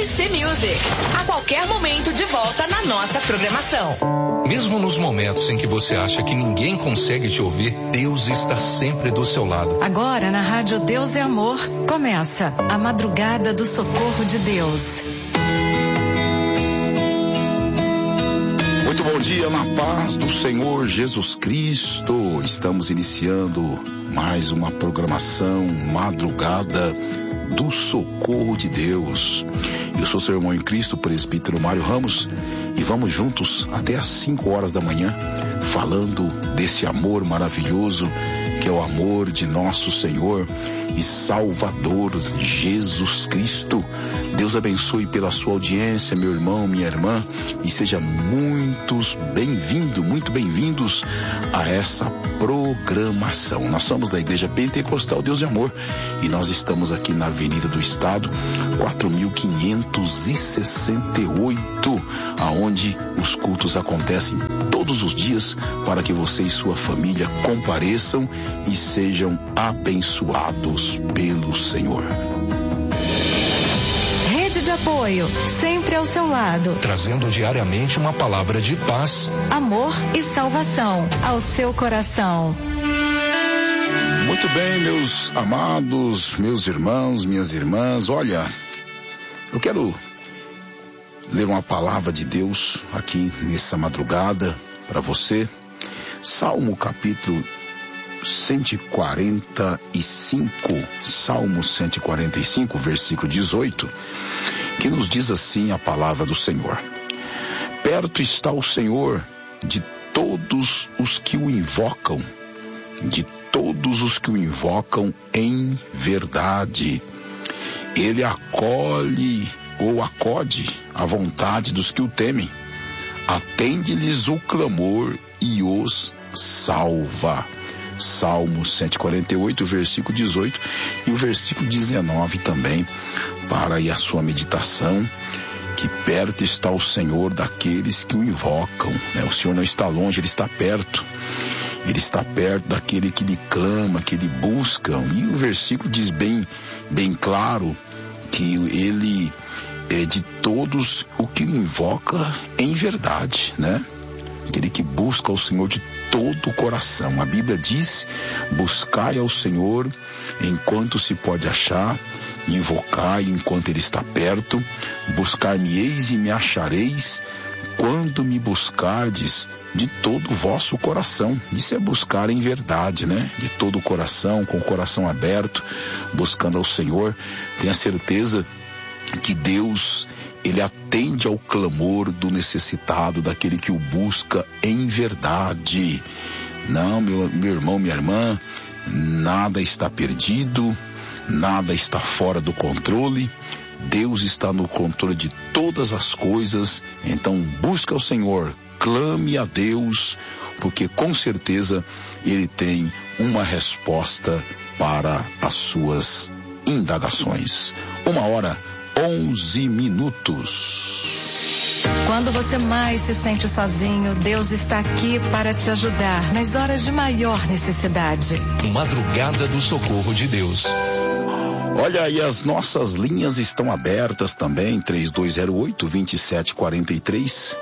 RC Music. A qualquer momento de volta na nossa programação. Mesmo nos momentos em que você acha que ninguém consegue te ouvir, Deus está sempre do seu lado. Agora na Rádio Deus é Amor, começa a Madrugada do Socorro de Deus. Muito bom dia, na paz do Senhor Jesus Cristo. Estamos iniciando mais uma programação Madrugada do Socorro de Deus. Eu sou seu irmão em Cristo, presbítero Mário Ramos, e vamos juntos até às 5 horas da manhã, falando desse amor maravilhoso que é o amor de nosso Senhor e Salvador Jesus Cristo. Deus abençoe pela sua audiência, meu irmão, minha irmã, e seja muito bem-vindos a essa programação. Nós somos da Igreja Pentecostal Deus de Amor e nós estamos aqui na Avenida do Estado, 4568, aonde os cultos acontecem todos os dias para que você e sua família compareçam e sejam abençoados pelo Senhor. Rede de apoio, sempre ao seu lado. Trazendo diariamente uma palavra de paz, amor e salvação ao seu coração. Muito bem, meus amados, meus irmãos, minhas irmãs, olha, eu quero ler uma palavra de Deus aqui nessa madrugada para você. Salmo capítulo 145, Salmo 145, versículo 18, que nos diz assim a palavra do Senhor: perto está o Senhor de todos os que o invocam, de todos os que o invocam em verdade. Ele acolhe ou acode à vontade dos que o temem, atende-lhes o clamor e os salva. Salmo 148, versículo 18 e o versículo 19 também, para aí a sua meditação, que perto está o Senhor daqueles que o invocam, né? O Senhor não está longe, Ele está perto. Ele está perto daquele que lhe clama, que lhe busca. E o versículo diz bem claro que Ele é de todos o que o invoca em verdade, né? Aquele que busca o Senhor de todo o coração. A Bíblia diz: buscai ao Senhor enquanto se pode achar, invocai enquanto Ele está perto, buscar-me-eis e me achareis, quando me buscardes de todo o vosso coração. Isso é buscar em verdade, né? De todo o coração, com o coração aberto, buscando ao Senhor. Tenha certeza que Deus, Ele atende ao clamor do necessitado, daquele que o busca em verdade. Não, meu irmão, minha irmã, nada está perdido, nada está fora do controle. Deus está no controle de todas as coisas. Então busca o Senhor, clame a Deus, porque com certeza Ele tem uma resposta para as suas indagações. 1h11. Quando você mais se sente sozinho, Deus está aqui para te ajudar nas horas de maior necessidade. Madrugada do Socorro de Deus. Olha, e as nossas linhas estão abertas também, 3208-2743,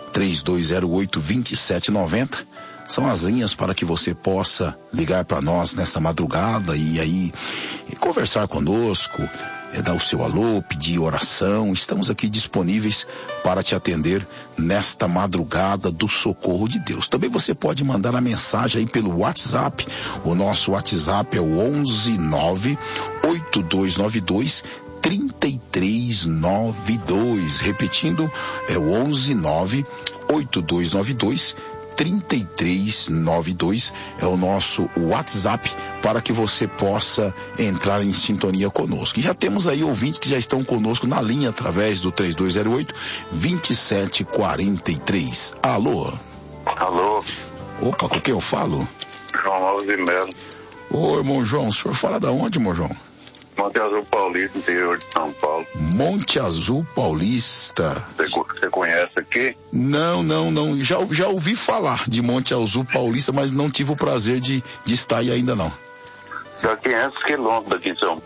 3208-2790. São as linhas para que você possa ligar para nós nessa madrugada e aí conversar conosco, dar o seu alô, pedir oração. Estamos aqui disponíveis para te atender nesta madrugada do Socorro de Deus. Também você pode mandar a mensagem aí pelo WhatsApp. O nosso WhatsApp é o 11982923392. Repetindo, é o 11982923392. É o nosso WhatsApp para que você possa entrar em sintonia conosco. E já temos aí ouvintes que já estão conosco na linha através do 3208-2743. Alô? Alô? Opa, com quem eu falo? João Alves de Melo. Ô, irmão João, o senhor fala da onde, irmão João? Monte Azul Paulista, interior de São Paulo. Monte Azul Paulista. Você conhece aqui? Não. Já ouvi falar de Monte Azul Paulista, mas não tive o prazer de estar aí ainda não. Já 500 quilômetros daqui de São Paulo.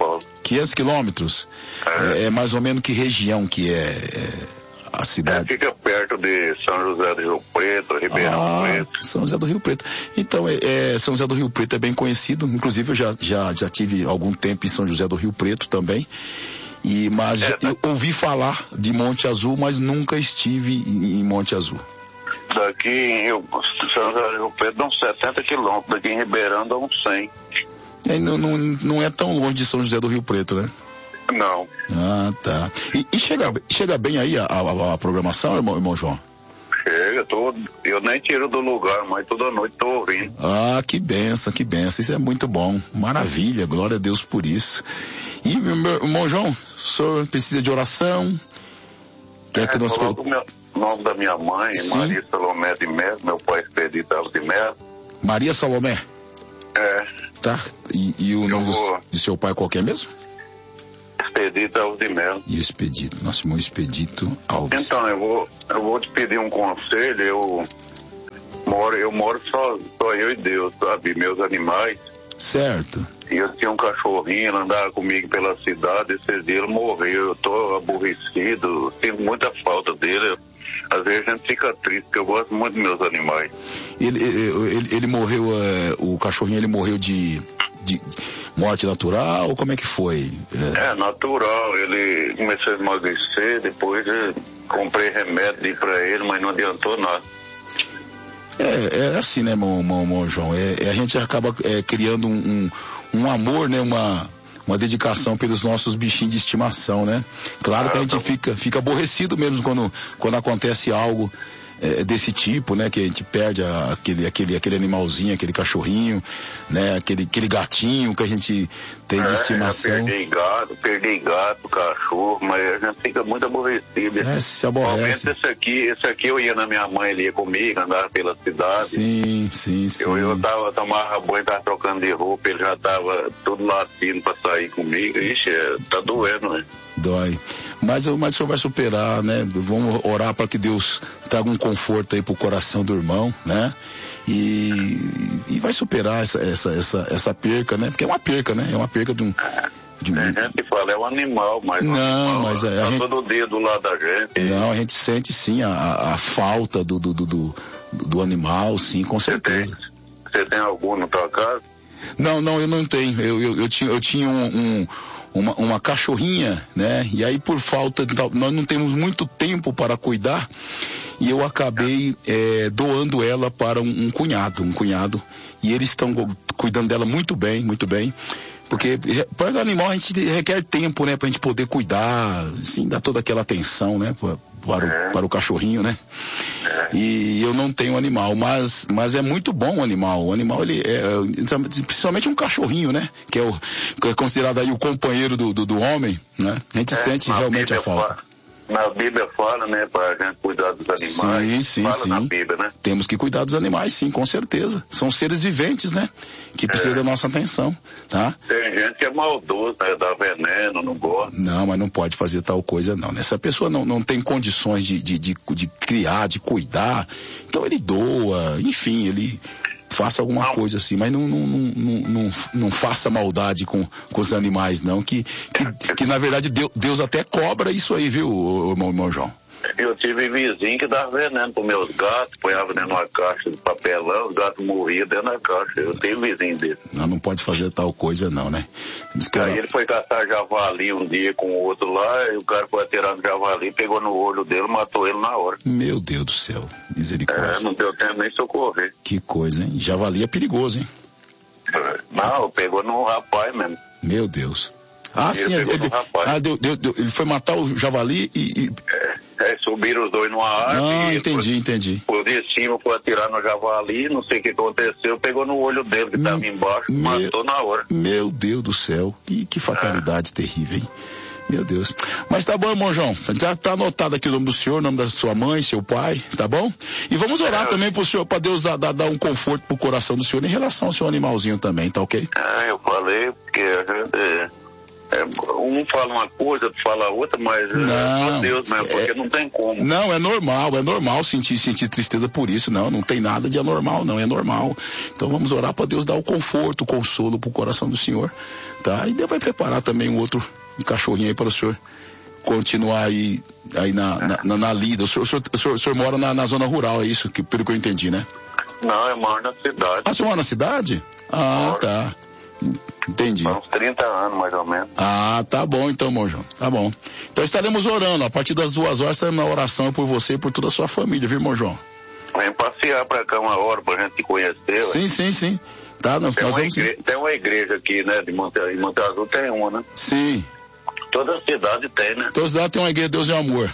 500 quilômetros? É mais ou menos que região que é a cidade? Fica perto de São José do Rio Preto, Ribeirão Preto. São José do Rio Preto. Então, São José do Rio Preto é bem conhecido. Inclusive, eu já tive algum tempo em São José do Rio Preto também. Mas eu ouvi falar de Monte Azul, mas nunca estive em Monte Azul. Daqui em São José do Rio Preto dá uns 70 quilômetros, daqui em Ribeirão dá uns 100. Não é tão longe de São José do Rio Preto, né? Não. Ah, tá. E chega bem aí a programação, irmão João? Chega, eu nem tiro do lugar, mas toda noite tô ouvindo. Ah, que benção, isso é muito bom. Maravilha, glória a Deus por isso. E, meu irmão João, o senhor precisa de oração? Quer que nós... O nome da minha mãe, Sim. Maria Salomé de Melo, meu pai Expedito Alves de Melo. Maria Salomé? Tá, e o nome de seu pai qual que é mesmo? Expedito Alves de Melo. E o Expedito, nosso irmão Expedito Alves. Então, eu vou te pedir um conselho. Eu moro só eu e Deus, sabe? Meus animais. Certo. E eu tinha um cachorrinho, ele andava comigo pela cidade, esses dias ele morreu. Eu tô aborrecido, sinto muita falta dele. Às vezes a gente fica triste, porque eu gosto muito dos meus animais. Ele morreu, o cachorrinho ele morreu de morte natural, ou como é que foi? Natural. Ele começou a emagrecer, depois eu comprei remédio pra ele, mas não adiantou nada. É assim, né, irmão João? A gente acaba criando um amor, né, uma dedicação pelos nossos bichinhos de estimação, né? Claro que a gente fica aborrecido mesmo quando acontece algo desse tipo, né? Que a gente perde aquele animalzinho, aquele cachorrinho, né? Aquele gatinho que a gente tem de estimação. Perdi gato, cachorro, mas a gente fica muito aborrecido. Se aborrece. Esse aqui eu ia na minha mãe, ele ia comigo, andava pela cidade. Sim. Eu tomava banho, tava trocando de roupa, ele já tava tudo latindo pra sair comigo. Ixi, tá doendo, né? Dói. Mas o senhor vai superar, né? Vamos orar para que Deus traga um conforto aí pro coração do irmão, né? E vai superar essa perca, né? Porque é uma perca, né? É uma perca de um... A gente fala, é um animal, mas mas tá todo dia do lado da gente. Não, a gente sente sim a falta do animal, sim, com certeza. Você tem algum na tua casa? Não, eu não tenho. Eu tinha uma cachorrinha, né? E aí por falta nós não temos muito tempo para cuidar, e eu acabei doando ela para um cunhado, e eles estão cuidando dela muito bem, porque para o animal a gente requer tempo, né? Pra gente poder cuidar, assim, dar toda aquela atenção, né? Para o cachorrinho, né? E eu não tenho animal, mas é muito bom o animal. O animal, ele principalmente um cachorrinho, né? Que é considerado aí o companheiro do homem, né? A gente sente realmente a falta. Na Bíblia fala, né, pra gente cuidar dos animais. Sim. Na Bíblia, né? Temos que cuidar dos animais, sim, com certeza. São seres viventes, né? Que precisam da nossa atenção, tá? Tem gente que é maldoso, né? Dá veneno, não gosta. Não, mas não pode fazer tal coisa, não. Essa pessoa não tem condições de criar, de cuidar. Então ele doa, enfim, ele faça alguma coisa assim, mas não faça maldade com os animais, não, que na verdade Deus até cobra isso aí, viu, irmão João? Eu tive vizinho que dava veneno para meus gatos, ponhava dentro de uma caixa de papelão, os gatos morriam dentro da caixa. Eu tenho vizinho dele. Não pode fazer tal coisa não, né? Aí ele foi caçar javali um dia com o outro lá, e o cara foi atirar no javali, pegou no olho dele, matou ele na hora. Meu Deus do céu, misericórdia. Não deu tempo nem socorrer. Que coisa, hein? Javali é perigoso, hein? Não, pegou no rapaz mesmo. Meu Deus. Sim, ele foi matar o javali e... subiram os dois numa árvore. Entendi. Por de cima foi atirar no javali, não sei o que aconteceu, pegou no olho dele que estava embaixo, matou na hora. Meu Deus do céu, que fatalidade terrível, hein? Meu Deus. Mas tá bom, irmão João, já tá anotado aqui o nome do senhor, o nome da sua mãe, seu pai, tá bom? E vamos orar também pro senhor, pra Deus dar um conforto pro coração do senhor em relação ao seu animalzinho também, tá ok? Eu falei, porque a gente Um fala uma coisa, outro fala outra, mas só Deus mesmo, porque não tem como. Não, é normal sentir tristeza por isso, não tem nada de anormal, não, é normal. Então vamos orar para Deus dar o conforto, o consolo pro coração do senhor, tá? E Deus vai preparar também um cachorrinho aí para o senhor continuar aí na lida. O senhor mora na zona rural, é isso, pelo que eu entendi, né? Não, eu moro na cidade. Ah, você mora na cidade? Ah, tá. Entendi. Há uns 30 anos, mais ou menos. Ah, tá bom então, irmão João. Tá bom. Então estaremos orando. A partir das 2 horas, estaremos na oração por você e por toda a sua família, viu, irmão João? Vem passear pra cá uma hora pra gente te conhecer. Sim. Tá, tem uma igreja aqui, né? Em Monte Azul tem uma, né? Sim. Toda cidade tem, né? Toda cidade tem uma igreja de Deus e Amor.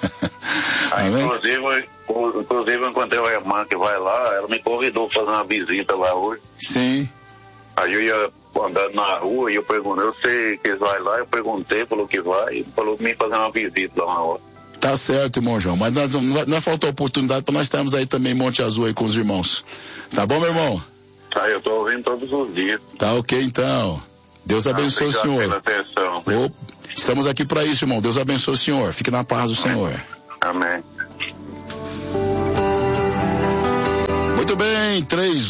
Inclusive, eu encontrei uma irmã que vai lá, ela me convidou pra fazer uma visita lá hoje. Sim. Aí eu ia andando na rua e eu perguntei, eu sei que vai lá, eu perguntei, falou que vai, e falou que me fazer uma visita lá uma hora. Tá certo, irmão João, mas não faltou oportunidade para nós estarmos aí também em Monte Azul aí com os irmãos. Tá bom, meu irmão? Tá, eu tô ouvindo todos os dias. Tá ok, então. Deus abençoe o senhor. Pela atenção. Estamos aqui para isso, irmão. Deus abençoe o senhor. Fique na paz do Senhor. Amém. Muito bem,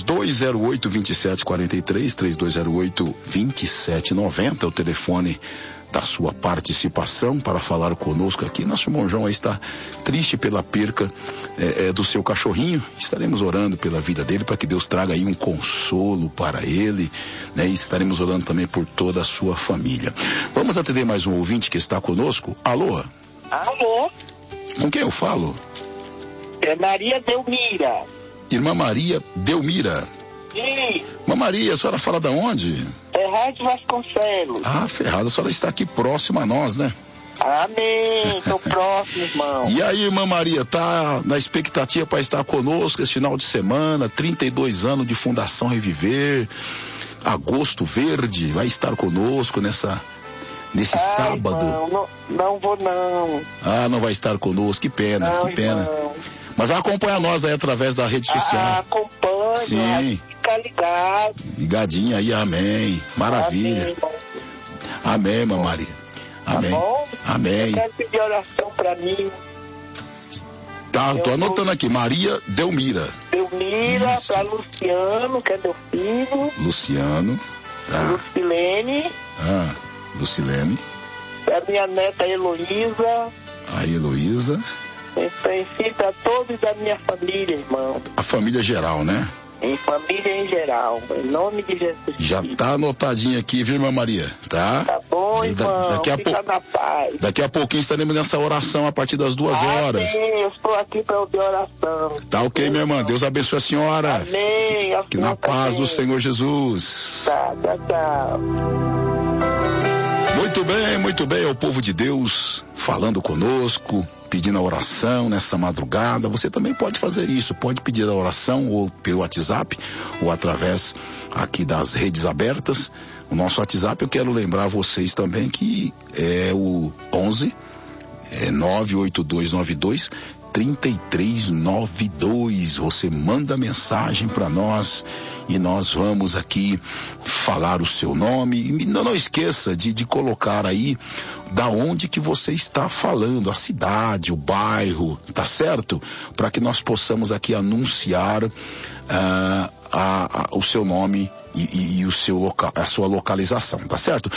3208-2743, 3208-2790, o telefone da sua participação para falar conosco aqui. Nosso irmão João aí está triste pela perca do seu cachorrinho. Estaremos orando pela vida dele para que Deus traga aí um consolo para ele, né? E estaremos orando também por toda a sua família. Vamos atender mais um ouvinte que está conosco. Alô? Alô? Com quem eu falo? É Maria Delmira. Irmã Maria Delmira. Sim. Irmã Maria, a senhora fala da onde? Ferraz Vasconcelos. Ah, Ferraz, a senhora está aqui próxima a nós, né? Amém, tô próximo, irmão. E aí, irmã Maria, tá na expectativa para estar conosco esse final de semana, 32 anos de Fundação Reviver, Agosto Verde, vai estar conosco nesse sábado. Irmão, não vou não. Ah, não vai estar conosco, que pena, não, que pena. Irmão. Mas acompanha nós aí através da rede social. Acompanho. Sim. Fica ligado. Ligadinho aí, amém. Maravilha. Amém, irmã Maria. Amém. Tá bom? Amém. Eu quero pedir oração pra mim. Tá, tô anotando aqui. Maria Delmira. Delmira, isso. Pra Luciano, que é meu filho. Luciano. Tá. Lucilene. Pra minha neta Heloísa. A Heloísa. Em si, pra todos da minha família, irmão. A família geral, né? Em família em geral, em nome de Jesus. Já tá anotadinho aqui, viu, irmã Maria? Tá? Tá bom, irmão, fica na paz. Daqui a pouquinho estaremos nessa oração a partir das 2 horas. Amém, eu estou aqui para ouvir oração. Tá ok, minha irmã, Deus abençoe a senhora. Amém. Que na paz do Senhor Jesus. Tá, tchau. Muito bem, é o povo de Deus falando conosco, pedindo a oração nessa madrugada. Você também pode fazer isso, pode pedir a oração ou pelo WhatsApp ou através aqui das redes abertas. O nosso WhatsApp, eu quero lembrar vocês também que é o 98292 3392. Você manda mensagem para nós e nós vamos aqui falar o seu nome. E não esqueça de colocar aí da onde que você está falando, a cidade, o bairro, tá certo? Para que nós possamos aqui anunciar o seu nome e o seu a sua localização, tá certo?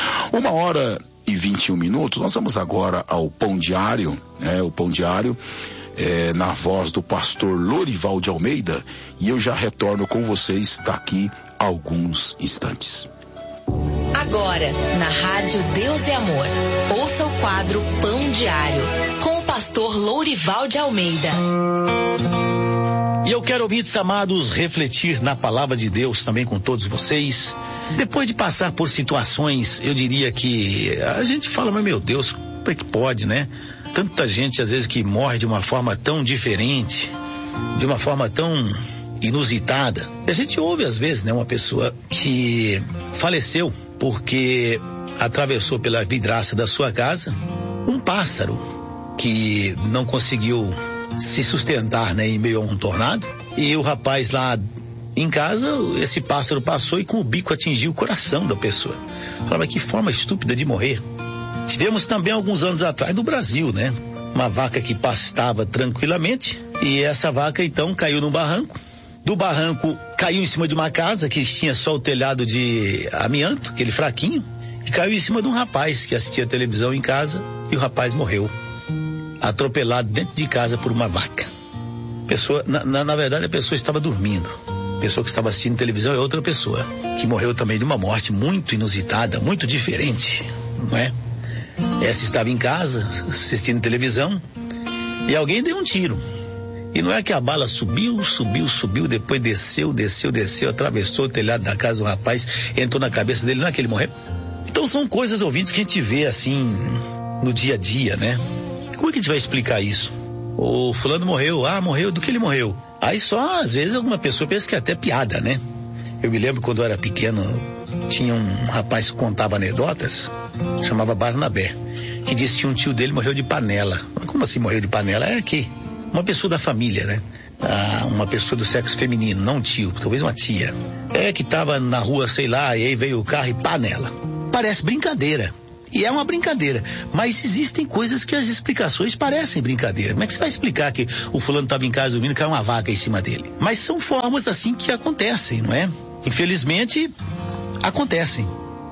1h21. Nós vamos agora ao Pão Diário, o Pão Diário. Na voz do pastor Lorival de Almeida, e eu já retorno com vocês daqui a alguns instantes. Agora, na Rádio Deus e Amor, ouça o quadro Pão Diário, com o pastor Lorival de Almeida. E eu quero, ouvintes amados, refletir na palavra de Deus também com todos vocês. Depois de passar por situações, eu diria que a gente fala, mas meu Deus, como é que pode, né? Tanta gente, às vezes, que morre de uma forma tão diferente, de uma forma tão inusitada. E a gente ouve, às vezes, né, uma pessoa que faleceu porque atravessou pela vidraça da sua casa um pássaro que não conseguiu se sustentar, né, em meio a um tornado. E o rapaz lá em casa, esse pássaro passou e com o bico atingiu o coração da pessoa. Falava, que forma estúpida de morrer. Tivemos também alguns anos atrás no Brasil, né? Uma vaca que pastava tranquilamente e essa vaca então caiu num barranco. Do barranco caiu em cima de uma casa que tinha só o telhado de amianto, aquele fraquinho, e caiu em cima de um rapaz que assistia televisão em casa e o rapaz morreu, atropelado dentro de casa por uma vaca. Na verdade a pessoa estava dormindo. A pessoa que estava assistindo televisão é outra pessoa, que morreu também de uma morte muito inusitada, muito diferente, não é? Essa estava em casa, assistindo televisão, e alguém deu um tiro. E não é que a bala subiu, depois desceu, atravessou o telhado da casa do rapaz, entrou na cabeça dele, não é que ele morreu? Então são coisas, ouvintes, que a gente vê assim, no dia a dia, né? Como é que a gente vai explicar isso? O fulano morreu, morreu, do que ele morreu? Aí só, às vezes, alguma pessoa pensa que é até piada, né? Eu me lembro quando eu era pequeno, tinha um rapaz que contava anedotas, chamava Barnabé, que disse que um tio dele morreu de panela. Mas como assim morreu de panela? É que uma pessoa da família, né? Uma pessoa do sexo feminino, não um tio, talvez uma tia. É que estava na rua, sei lá, e aí veio o carro e panela. Parece brincadeira. E é uma brincadeira, mas existem coisas que as explicações parecem brincadeira. Como é que você vai explicar que o fulano estava em casa dormindo e caiu uma vaca em cima dele? Mas são formas assim que acontecem, não é? Infelizmente, acontecem.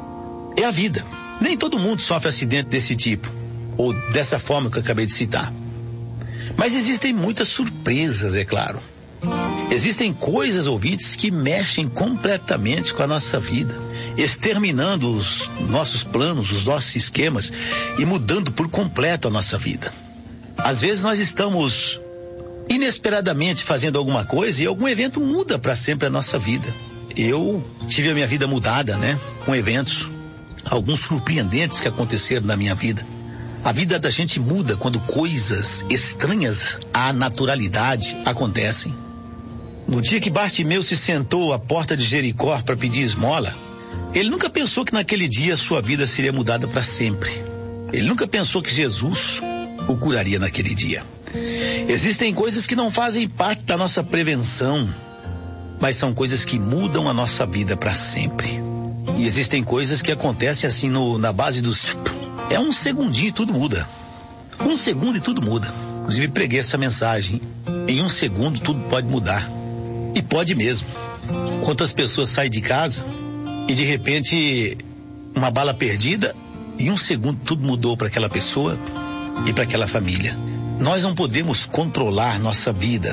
É a vida. Nem todo mundo sofre acidente desse tipo, ou dessa forma que eu acabei de citar. Mas existem muitas surpresas, é claro. Existem coisas, ouvintes, que mexem completamente com a nossa vida, exterminando os nossos planos, os nossos esquemas e mudando por completo a nossa vida. Às vezes nós estamos inesperadamente fazendo alguma coisa e algum evento muda para sempre a nossa vida. Eu tive a minha vida mudada, né? Com eventos, alguns surpreendentes que aconteceram na minha vida. A vida da gente muda quando coisas estranhas à naturalidade acontecem. No dia que Bartimeu se sentou à porta de Jericó para pedir esmola, ele nunca pensou que naquele dia sua vida seria mudada para sempre. Ele nunca pensou que Jesus o curaria naquele dia. Existem coisas que não fazem parte da nossa prevenção, mas são coisas que mudam a nossa vida para sempre. E existem coisas que acontecem assim na base dos... É um segundinho e tudo muda. Um segundo e tudo muda. Inclusive preguei essa mensagem. Em um segundo tudo pode mudar. E pode mesmo. Quantas pessoas saem de casa e de repente uma bala perdida, em um segundo tudo mudou para aquela pessoa e para aquela família. Nós não podemos controlar nossa vida.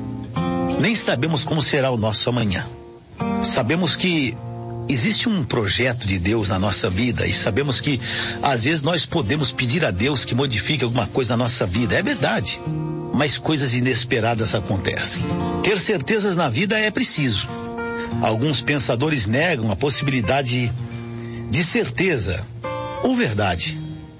Nem sabemos como será o nosso amanhã. Sabemos que existe um projeto de Deus na nossa vida e sabemos que às vezes nós podemos pedir a Deus que modifique alguma coisa na nossa vida. É verdade. Mas coisas inesperadas acontecem. Ter certezas na vida é preciso. Alguns pensadores negam a possibilidade de certeza ou verdade.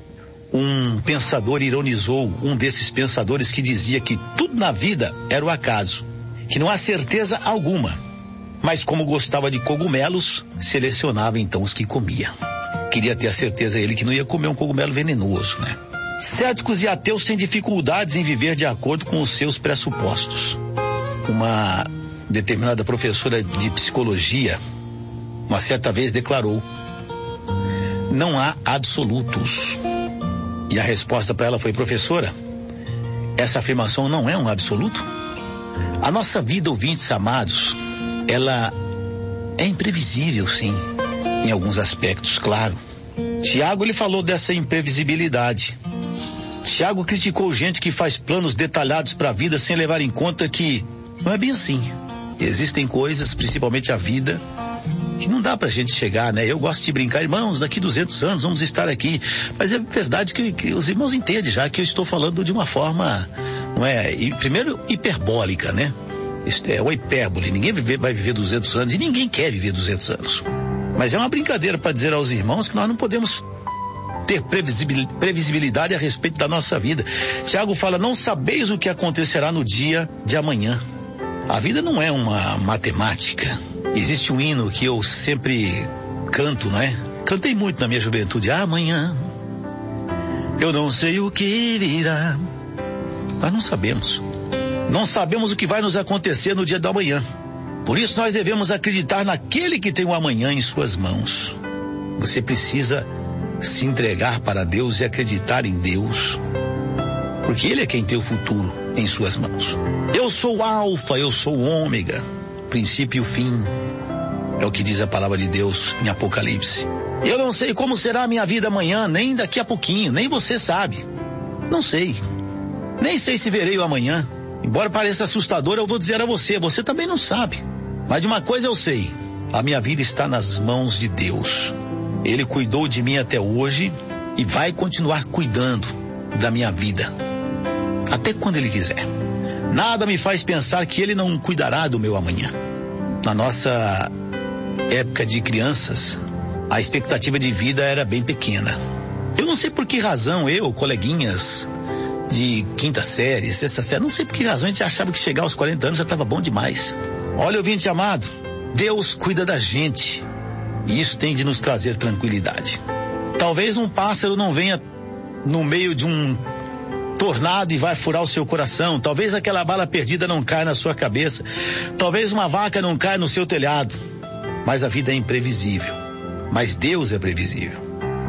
Um pensador ironizou um desses pensadores que dizia que tudo na vida era o acaso, que não há certeza alguma. Mas como gostava de cogumelos, selecionava então os que comia. Queria ter a certeza ele que não ia comer um cogumelo venenoso, né? Céticos e ateus têm dificuldades em viver de acordo com os seus pressupostos. Uma determinada professora de psicologia, uma certa vez declarou: não há absolutos. E a resposta para ela foi: professora, essa afirmação não é um absoluto? A nossa vida, ouvintes amados, ela é imprevisível, sim, em alguns aspectos, claro. Tiago, ele falou dessa imprevisibilidade. Tiago criticou gente que faz planos detalhados para a vida sem levar em conta que não é bem assim. Existem coisas, principalmente a vida, que não dá pra gente chegar, né? Eu gosto de brincar, irmãos, daqui 200 anos vamos estar aqui. Mas é verdade que os irmãos entendem já que eu estou falando de uma forma, não é? Primeiro, hiperbólica, né? Isto é uma hipérbole. Ninguém vai viver 200 anos e ninguém quer viver 200 anos. Mas é uma brincadeira para dizer aos irmãos que nós não podemos ter previsibilidade a respeito da nossa vida. Tiago fala: não sabeis o que acontecerá no dia de amanhã. A vida não é uma matemática. Existe um hino que eu sempre canto, não é? Cantei muito na minha juventude. Amanhã eu não sei o que virá. Nós não sabemos. Não sabemos o que vai nos acontecer no dia da manhã. Por isso nós devemos acreditar naquele que tem o amanhã em suas mãos. Você precisa se entregar para Deus e acreditar em Deus, porque Ele é quem tem o futuro em suas mãos. Eu sou o Alfa, eu sou o Ômega, princípio e o fim. É o que diz a palavra de Deus em Apocalipse. Eu não sei como será a minha vida amanhã, nem daqui a pouquinho, nem você sabe. Não sei. Nem sei se verei o amanhã. Embora pareça assustador, eu vou dizer a você, você também não sabe. Mas de uma coisa eu sei, a minha vida está nas mãos de Deus. Ele cuidou de mim até hoje e vai continuar cuidando da minha vida, até quando Ele quiser. Nada me faz pensar que Ele não cuidará do meu amanhã. Na nossa época de crianças, a expectativa de vida era bem pequena. Eu não sei por que razão eu, coleguinhas de quinta série, sexta série, não sei por que razão a gente achava que chegar aos 40 anos já estava bom demais. Olha, ouvinte amado, Deus cuida da gente e isso tem de nos trazer tranquilidade. Talvez um pássaro não venha no meio de um tornado e vai furar o seu coração. Talvez aquela bala perdida não caia na sua cabeça. Talvez uma vaca não caia no seu telhado. Mas a vida é imprevisível. Mas Deus é previsível.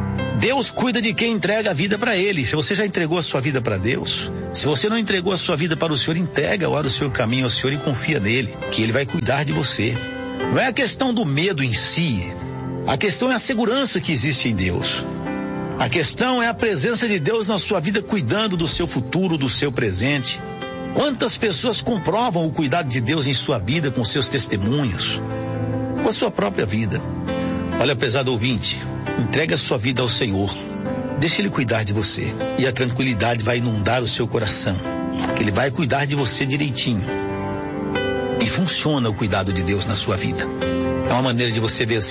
Deus cuida de quem entrega a vida para Ele. Se você já entregou a sua vida para Deus, se você não entregou a sua vida para o Senhor, entrega agora o seu caminho ao Senhor e confia nele, que Ele vai cuidar de você. Não é a questão do medo em si. A questão é a segurança que existe em Deus. A questão é a presença de Deus na sua vida, cuidando do seu futuro, do seu presente. Quantas pessoas comprovam o cuidado de Deus em sua vida com seus testemunhos, com a sua própria vida? Olha, prezado ouvinte, entrega a sua vida ao Senhor. Deixa Ele cuidar de você. E a tranquilidade vai inundar o seu coração. Que Ele vai cuidar de você direitinho. E funciona o cuidado de Deus na sua vida. É uma maneira de você vencer